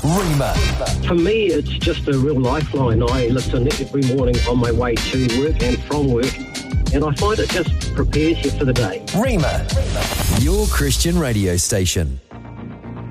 Rima. For me, it's just a real lifeline. I listen every morning on my way to work and from work, and I find it just prepares you for the day. Rima, your Christian radio station.